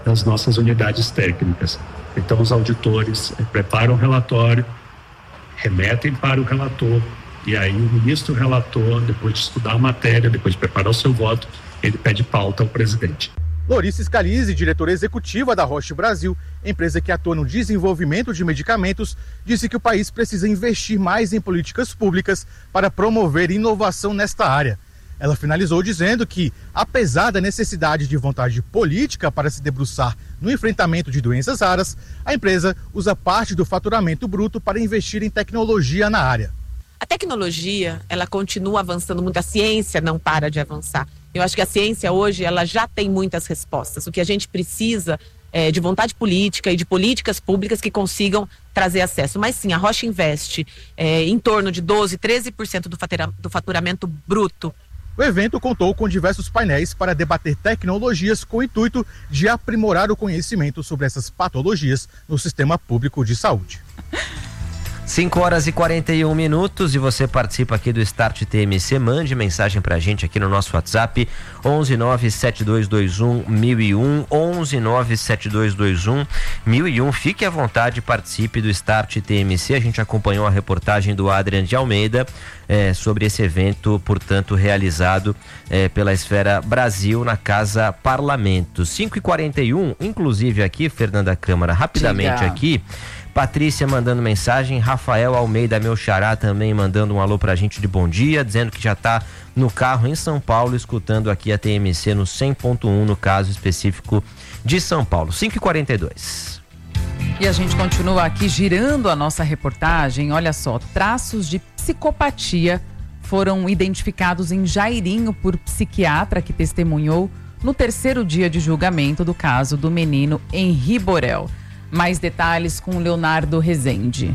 das nossas unidades técnicas. Então, os auditores preparam o relatório, remetem para o relator, e aí o ministro relator, depois de estudar a matéria, depois de preparar o seu voto, ele pede pauta ao presidente. Lorice Scalise, diretora executiva da Roche Brasil, empresa que atua no desenvolvimento de medicamentos, disse que o país precisa investir mais em políticas públicas para promover inovação nesta área. Ela finalizou dizendo que, apesar da necessidade de vontade política para se debruçar no enfrentamento de doenças raras, a empresa usa parte do faturamento bruto para investir em tecnologia na área. A tecnologia, ela continua avançando muito, a ciência não para de avançar. Eu acho que a ciência hoje, ela já tem muitas respostas. O que a gente precisa é de vontade política e de políticas públicas que consigam trazer acesso. Mas sim, a Roche investe em torno de 12%, 13% do faturamento bruto. O evento contou com diversos painéis para debater tecnologias com o intuito de aprimorar o conhecimento sobre essas patologias no sistema público de saúde. 5h41 e você participa aqui do Start TMC. Mande mensagem pra gente aqui no nosso WhatsApp 11972211001 11972211001. Fique à vontade, participe do Start TMC. A gente acompanhou a reportagem do Adrian de Almeida sobre esse evento, portanto, realizado pela Esfera Brasil na Casa Parlamento. 5h41, inclusive aqui, Fernanda Câmara, rapidamente aqui. Patrícia mandando mensagem, Rafael Almeida, meu xará, também mandando um alô pra gente de bom dia, dizendo que já tá no carro em São Paulo, escutando aqui a TMC no 100.1, no caso específico de São Paulo. 5h42. E a gente continua aqui girando a nossa reportagem. Olha só, traços de psicopatia foram identificados em Jairinho por psiquiatra que testemunhou no terceiro dia de julgamento do caso do menino Henri Borel. Mais detalhes com Leonardo Rezende.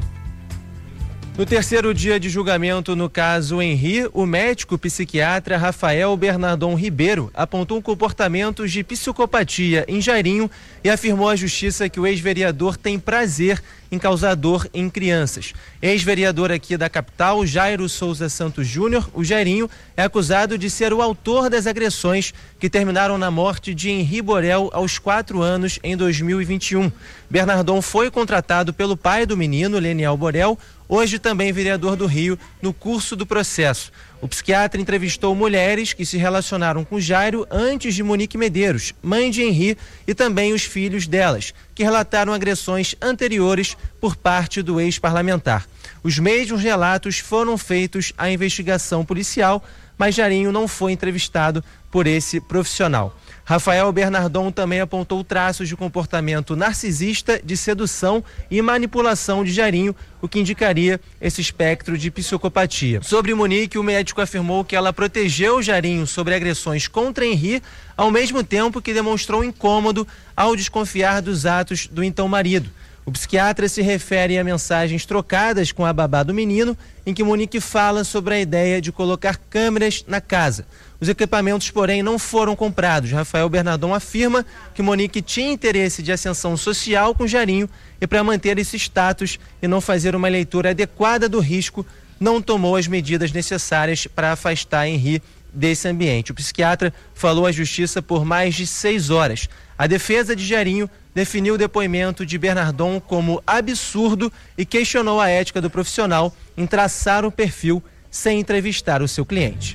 No terceiro dia de julgamento no caso Henri, o médico psiquiatra Rafael Bernardon Ribeiro apontou comportamentos de psicopatia em Jairinho e afirmou à justiça que o ex-vereador tem prazer em causar dor em crianças. Ex-vereador aqui da capital, Jairo Souza Santos Júnior, o Jairinho, é acusado de ser o autor das agressões que terminaram na morte de Henri Borel aos 4 anos em 2021. Bernardon foi contratado pelo pai do menino, Leniel Borel, hoje também vereador do Rio, no curso do processo. O psiquiatra entrevistou mulheres que se relacionaram com Jairo antes de Monique Medeiros, mãe de Henri, e também os filhos delas, que relataram agressões anteriores por parte do ex-parlamentar. Os mesmos relatos foram feitos à investigação policial, mas Jairinho não foi entrevistado por esse profissional. Rafael Bernardon também apontou traços de comportamento narcisista, de sedução e manipulação de Jairinho, o que indicaria esse espectro de psicopatia. Sobre Monique, o médico afirmou que ela protegeu Jairinho sobre agressões contra Henri, ao mesmo tempo que demonstrou incômodo ao desconfiar dos atos do então marido. O psiquiatra se refere a mensagens trocadas com a babá do menino, em que Monique fala sobre a ideia de colocar câmeras na casa. Os equipamentos, porém, não foram comprados. Rafael Bernardon afirma que Monique tinha interesse de ascensão social com Jairinho e, para manter esse status e não fazer uma leitura adequada do risco, não tomou as medidas necessárias para afastar Henri desse ambiente. O psiquiatra falou à justiça por mais de 6 horas. A defesa de Jairinho definiu o depoimento de Bernardon como absurdo e questionou a ética do profissional em traçar o perfil sem entrevistar o seu cliente.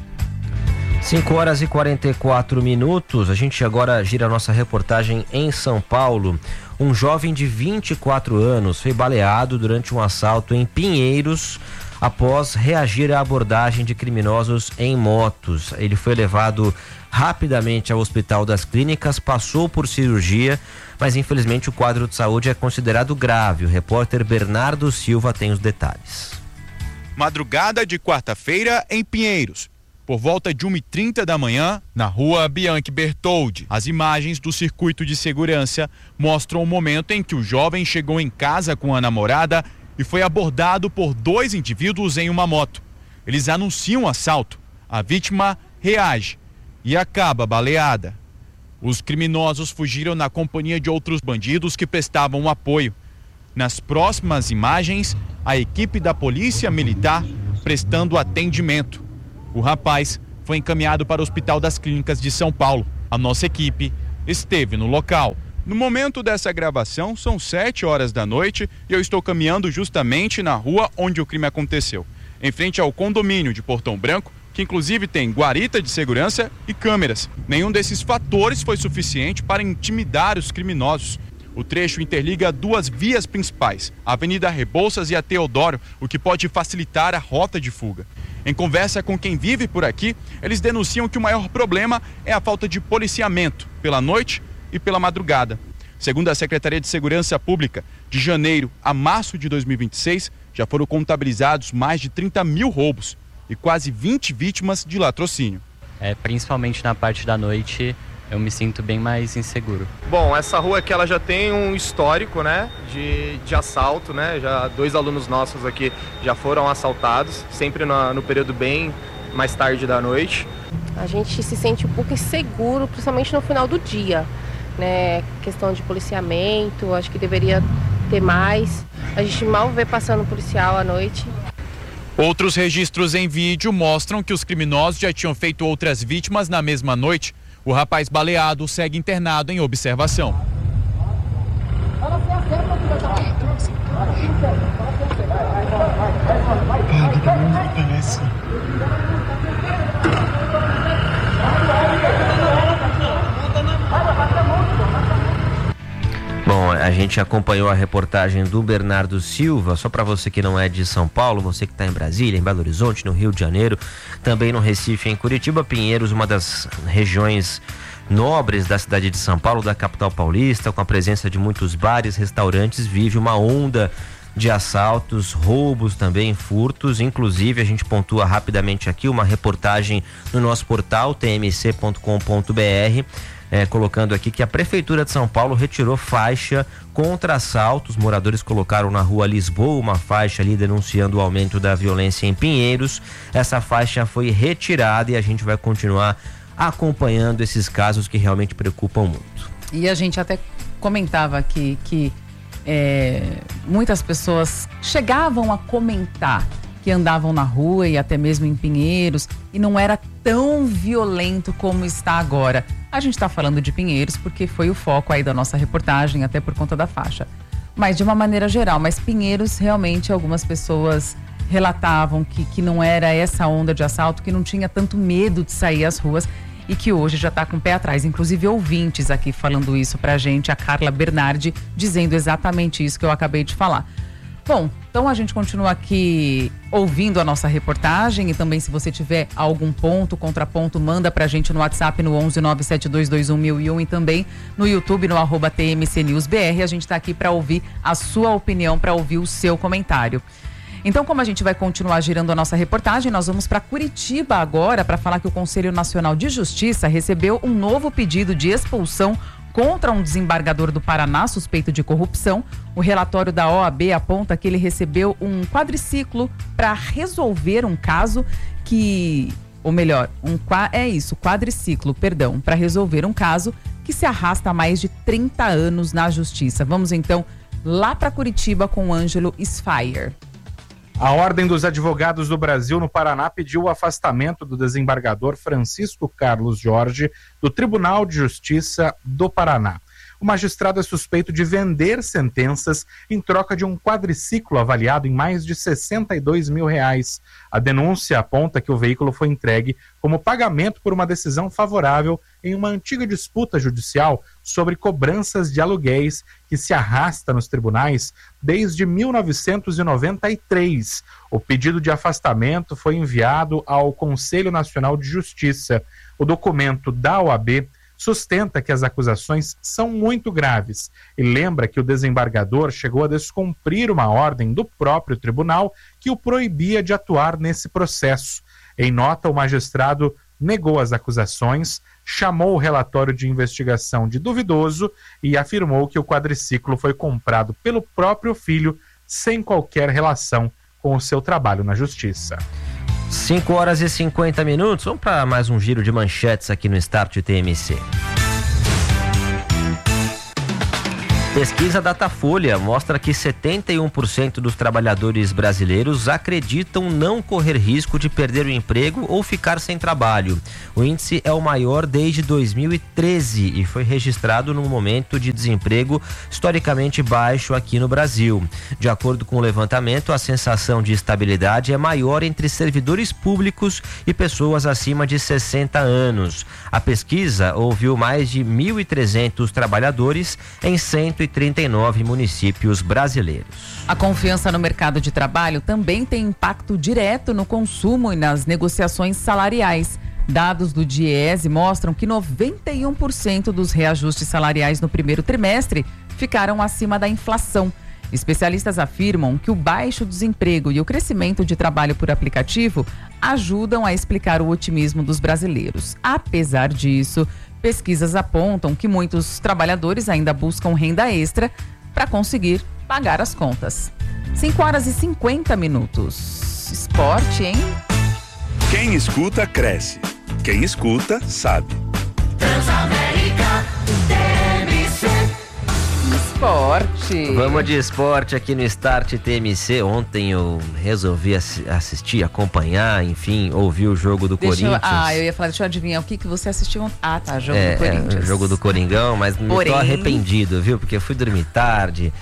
5h44. A gente agora gira a nossa reportagem em São Paulo. Um jovem de 24 anos foi baleado durante um assalto em Pinheiros após reagir à abordagem de criminosos em motos. Ele foi levado rapidamente ao Hospital das Clínicas, passou por cirurgia, mas infelizmente o quadro de saúde é considerado grave. O repórter Bernardo Silva tem os detalhes. Madrugada de quarta-feira em Pinheiros. Por volta de 1h30 da manhã, na rua Bianchi Bertoldi. As imagens do circuito de segurança mostram o momento em que o jovem chegou em casa com a namorada e foi abordado por 2 indivíduos em uma moto. Eles anunciam um assalto. A vítima reage e acaba baleada. Os criminosos fugiram na companhia de outros bandidos que prestavam apoio. Nas próximas imagens, a equipe da Polícia Militar prestando atendimento. O rapaz foi encaminhado para o Hospital das Clínicas de São Paulo. A nossa equipe esteve no local. No momento dessa gravação, são 7 horas da noite e eu estou caminhando justamente na rua onde o crime aconteceu, em frente ao condomínio de Portão Branco, que inclusive tem guarita de segurança e câmeras. Nenhum desses fatores foi suficiente para intimidar os criminosos. O trecho interliga 2 vias principais, a Avenida Rebouças e a Teodoro, o que pode facilitar a rota de fuga. Em conversa com quem vive por aqui, eles denunciam que o maior problema é a falta de policiamento pela noite e pela madrugada. Segundo a Secretaria de Segurança Pública, de janeiro a março de 2026, já foram contabilizados mais de 30 mil roubos e quase 20 vítimas de latrocínio. Principalmente na parte da noite, eu me sinto bem mais inseguro. Bom, essa rua aqui ela já tem um histórico, né, de assalto, né? Já 2 alunos nossos aqui já foram assaltados, sempre no período bem mais tarde da noite. A gente se sente um pouco inseguro, principalmente no final do dia, né? Questão de policiamento, acho que deveria ter mais. A gente mal vê passando policial à noite. Outros registros em vídeo mostram que os criminosos já tinham feito outras vítimas na mesma noite. O rapaz baleado segue internado em observação. Bom, a gente acompanhou a reportagem do Bernardo Silva. Só para você que não é de São Paulo, você que está em Brasília, em Belo Horizonte, no Rio de Janeiro, também no Recife, em Curitiba, Pinheiros, uma das regiões nobres da cidade de São Paulo, da capital paulista, com a presença de muitos bares, restaurantes, vive uma onda de assaltos, roubos também, furtos. Inclusive, a gente pontua rapidamente aqui uma reportagem no nosso portal tmc.com.br, colocando aqui que a Prefeitura de São Paulo retirou faixa contra assaltos. Moradores colocaram na rua Lisboa uma faixa ali denunciando o aumento da violência em Pinheiros. Essa faixa foi retirada e a gente vai continuar acompanhando esses casos que realmente preocupam muito. E a gente até comentava aqui que muitas pessoas chegavam a comentar que andavam na rua e até mesmo em Pinheiros e não era tão violento como está agora. A gente está falando de Pinheiros porque foi o foco aí da nossa reportagem, até por conta da faixa. Mas de uma maneira geral, mas Pinheiros realmente algumas pessoas relatavam que não era essa onda de assalto, que não tinha tanto medo de sair às ruas e que hoje já está com o pé atrás. Inclusive ouvintes aqui falando isso pra gente, a Carla Bernardi dizendo exatamente isso que eu acabei de falar. Bom, então a gente continua aqui ouvindo a nossa reportagem e também se você tiver algum ponto, contraponto, manda pra gente no WhatsApp no 11972211001 e também no YouTube no @TMCNewsBR. A gente tá aqui para ouvir a sua opinião, para ouvir o seu comentário. Então, como a gente vai continuar girando a nossa reportagem, nós vamos para Curitiba agora para falar que o Conselho Nacional de Justiça recebeu um novo pedido de expulsão contra um desembargador do Paraná suspeito de corrupção. O relatório da OAB aponta que ele recebeu um quadriciclo para resolver um caso quadriciclo, para resolver um caso que se arrasta há mais de 30 anos na Justiça. Vamos então lá para Curitiba com o Ângelo Sfaier. A Ordem dos Advogados do Brasil no Paraná pediu o afastamento do desembargador Francisco Carlos Jorge do Tribunal de Justiça do Paraná. O magistrado é suspeito de vender sentenças em troca de um quadriciclo avaliado em mais de R$62 mil. A denúncia aponta que o veículo foi entregue como pagamento por uma decisão favorável em uma antiga disputa judicial sobre cobranças de aluguéis que se arrasta nos tribunais desde 1993. O pedido de afastamento foi enviado ao Conselho Nacional de Justiça. O documento da OAB sustenta que as acusações são muito graves e lembra que o desembargador chegou a descumprir uma ordem do próprio tribunal que o proibia de atuar nesse processo. Em nota, o magistrado negou as acusações, chamou o relatório de investigação de duvidoso e afirmou que o quadriciclo foi comprado pelo próprio filho sem qualquer relação com o seu trabalho na justiça. 5h50. Vamos para mais um giro de manchetes aqui no Start TMC. Pesquisa Datafolha mostra que 71% dos trabalhadores brasileiros acreditam não correr risco de perder o emprego ou ficar sem trabalho. O índice é o maior desde 2013 e foi registrado num momento de desemprego historicamente baixo aqui no Brasil. De acordo com o levantamento, a sensação de estabilidade é maior entre servidores públicos e pessoas acima de 60 anos. A pesquisa ouviu mais de 1.300 trabalhadores em 139 municípios brasileiros. A confiança no mercado de trabalho também tem impacto direto no consumo e nas negociações salariais. Dados do DIEESE mostram que 91% dos reajustes salariais no primeiro trimestre ficaram acima da inflação. Especialistas afirmam que o baixo desemprego e o crescimento de trabalho por aplicativo ajudam a explicar o otimismo dos brasileiros. Apesar disso, pesquisas apontam que muitos trabalhadores ainda buscam renda extra para conseguir pagar as contas. 5h50. Esporte, hein? Quem escuta, cresce. Quem escuta, sabe. Transamérica TMC. Esporte. Vamos de esporte aqui no Start TMC. Ontem eu resolvi assistir, acompanhar, enfim, ouvir o jogo do Corinthians. Eu ia falar, deixa eu adivinhar, o que você assistiu? Jogo do Corinthians. Jogo do Coringão, mas tô arrependido, viu? Porque eu fui dormir tarde,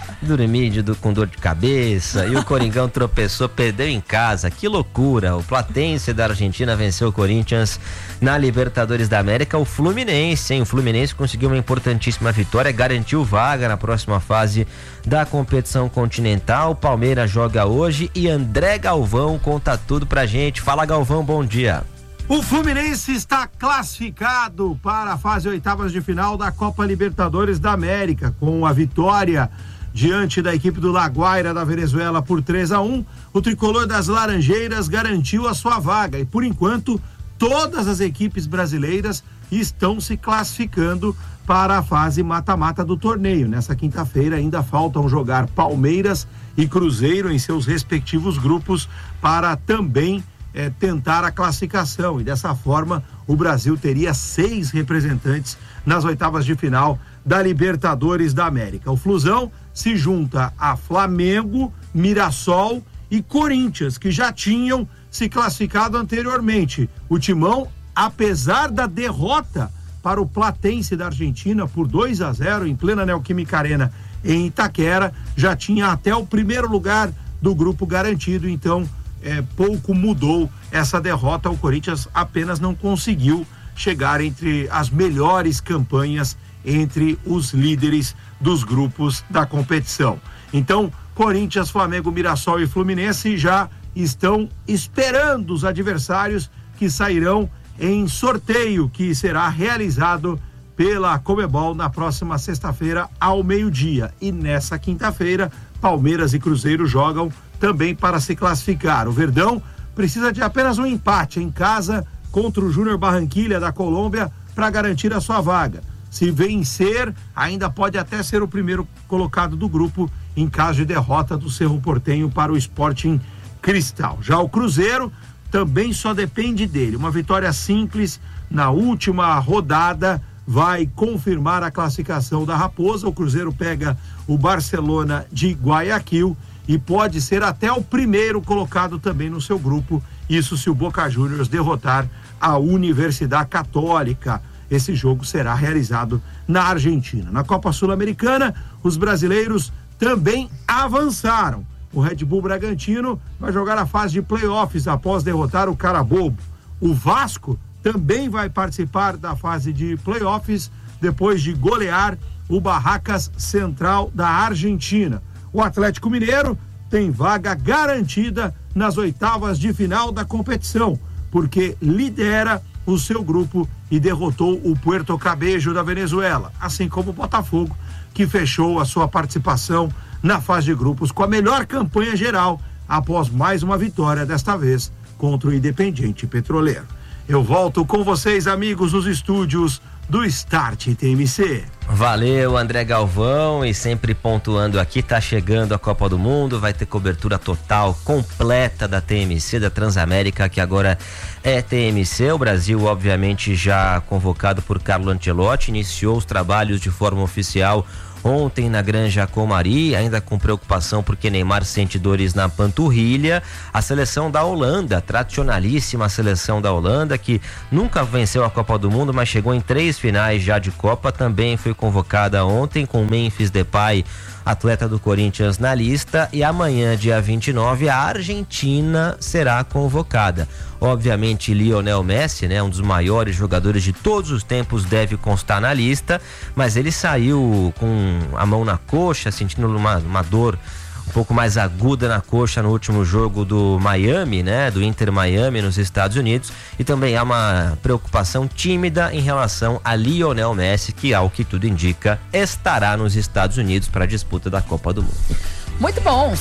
com dor de cabeça, e o Coringão tropeçou, perdeu em casa. Que loucura! O Platense da Argentina venceu o Corinthians na Libertadores da América. O Fluminense, hein? O Fluminense conseguiu uma importantíssima vitória, garantiu vaga na próxima fase da competição continental. O Palmeiras joga hoje e André Galvão conta tudo pra gente. Fala, Galvão, bom dia. O Fluminense está classificado para a fase oitavas de final da Copa Libertadores da América, com a vitória diante da equipe do La Guaira da Venezuela por 3-1. O tricolor das Laranjeiras garantiu a sua vaga e, por enquanto, todas as equipes brasileiras estão se classificando para a fase mata-mata do torneio. Nessa quinta-feira ainda faltam jogar Palmeiras e Cruzeiro em seus respectivos grupos para também tentar a classificação. E dessa forma o Brasil teria 6 representantes nas oitavas de final da Libertadores da América. O Flusão se junta a Flamengo, Mirassol e Corinthians, que já tinham se classificado anteriormente. O Timão, apesar da derrota para o Platense da Argentina por 2-0 em plena Neoquímica Arena em Itaquera, já tinha até o primeiro lugar do grupo garantido. Então pouco mudou essa derrota. O Corinthians apenas não conseguiu chegar entre as melhores campanhas entre os líderes dos grupos da competição. Então, Corinthians, Flamengo, Mirassol e Fluminense já estão esperando os adversários que sairão em sorteio, que será realizado pela Conmebol na próxima sexta-feira ao meio-dia. E nessa quinta-feira, Palmeiras e Cruzeiro jogam também para se classificar. O Verdão precisa de apenas um empate em casa contra o Júnior Barranquilla da Colômbia para garantir a sua vaga. Se vencer, ainda pode até ser o primeiro colocado do grupo em caso de derrota do Cerro Porteño para o Sporting Cristal. Já o Cruzeiro também só depende dele. Uma vitória simples na última rodada vai confirmar a classificação da Raposa. O Cruzeiro pega o Barcelona de Guayaquil e pode ser até o primeiro colocado também no seu grupo. Isso se o Boca Juniors derrotar a Universidade Católica. Esse jogo será realizado na Argentina. Na Copa Sul-Americana, os brasileiros também avançaram. O Red Bull Bragantino vai jogar a fase de playoffs após derrotar o Carabobo. O Vasco também vai participar da fase de playoffs depois de golear o Barracas Central da Argentina. O Atlético Mineiro tem vaga garantida nas oitavas de final da competição, porque lidera o seu grupo e derrotou o Puerto Cabello da Venezuela, assim como o Botafogo, que fechou a sua participação na fase de grupos com a melhor campanha geral após mais uma vitória, desta vez contra o Independiente Petroleiro. Eu volto com vocês, amigos, nos estúdios do Start TMC. Valeu, André Galvão, e sempre pontuando aqui, tá chegando a Copa do Mundo, vai ter cobertura total, completa da TMC, da Transamérica, que agora é TMC. O Brasil, obviamente, já convocado por Carlo Ancelotti, iniciou os trabalhos de forma oficial ontem na Granja Comari, ainda com preocupação porque Neymar sente dores na panturrilha. A seleção da Holanda, tradicionalíssima seleção da Holanda, que nunca venceu a Copa do Mundo, mas chegou em 3 finais já de Copa, também foi convocada ontem com Memphis Depay, atleta do Corinthians, na lista. E amanhã, dia 29, a Argentina será convocada. Obviamente, Lionel Messi, né, um dos maiores jogadores de todos os tempos, deve constar na lista, mas ele saiu com a mão na coxa, sentindo uma dor um pouco mais aguda na coxa no último jogo do Miami, né, do Inter Miami nos Estados Unidos, e também há uma preocupação tímida em relação a Lionel Messi, que, ao que tudo indica, estará nos Estados Unidos para a disputa da Copa do Mundo. Muito bom,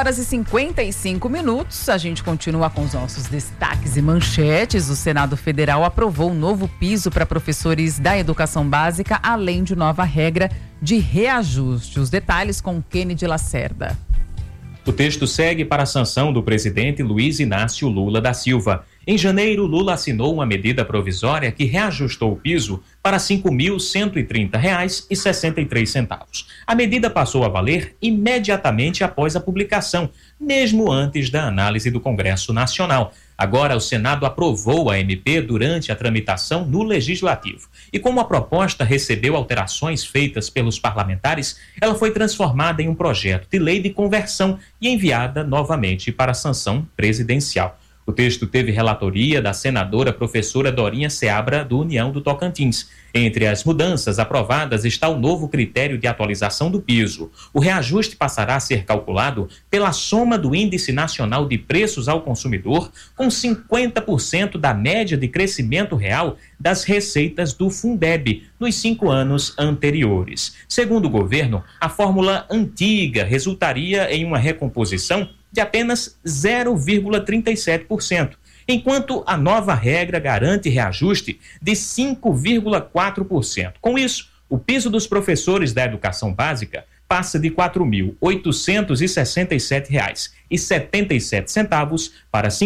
5h55. A gente continua com os nossos destaques e manchetes. O Senado Federal aprovou um novo piso para professores da educação básica, além de nova regra de reajuste. Os detalhes com Kennedy Lacerda. O texto segue para a sanção do presidente Luiz Inácio Lula da Silva. Em janeiro, Lula assinou uma medida provisória que reajustou o piso para R$ 5.130,63. A medida passou a valer imediatamente após a publicação, mesmo antes da análise do Congresso Nacional. Agora, o Senado aprovou a MP durante a tramitação no Legislativo. E como a proposta recebeu alterações feitas pelos parlamentares, ela foi transformada em um projeto de lei de conversão e enviada novamente para a sanção presidencial. O texto teve relatoria da senadora professora Dorinha Seabra, do União do Tocantins. Entre as mudanças aprovadas está o novo critério de atualização do piso. O reajuste passará a ser calculado pela soma do Índice Nacional de Preços ao Consumidor, com 50% da média de crescimento real das receitas do Fundeb nos 5 anos anteriores. Segundo o governo, a fórmula antiga resultaria em uma recomposição de apenas 0,37%, enquanto a nova regra garante reajuste de 5,4%. Com isso, o piso dos professores da educação básica passa de R$ 4.867,77 para R$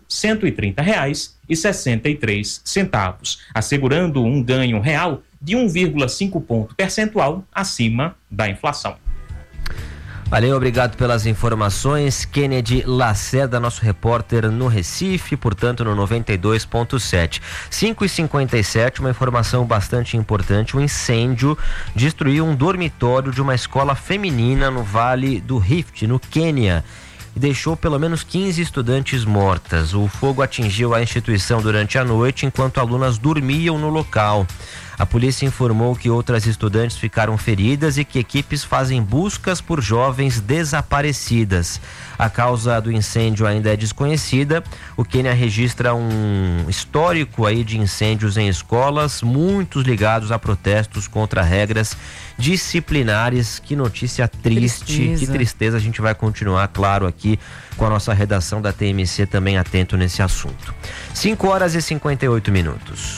5.130,63, assegurando um ganho real de 1,5 ponto percentual acima da inflação. Valeu, obrigado pelas informações. Kennedy Lacerda, nosso repórter no Recife, portanto no 92.7. 5h57, uma informação bastante importante. Um incêndio destruiu um dormitório de uma escola feminina no Vale do Rift, no Quênia, e deixou pelo menos 15 estudantes mortas. O fogo atingiu a instituição durante a noite, enquanto alunas dormiam no local. A polícia informou que outras estudantes ficaram feridas e que equipes fazem buscas por jovens desaparecidas. A causa do incêndio ainda é desconhecida. O Quênia registra um histórico aí de incêndios em escolas, muitos ligados a protestos contra regras disciplinares. Que notícia triste, que tristeza. A gente vai continuar, claro, aqui com a nossa redação da TMC também atento nesse assunto. 5h58.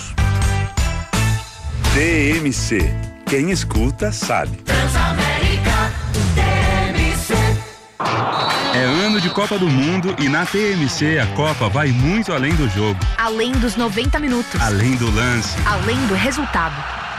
TMC. Quem escuta sabe. Transamérica TMC. É ano de Copa do Mundo e na TMC a Copa vai muito além do jogo. Além dos 90 minutos. Além do lance. Além do resultado.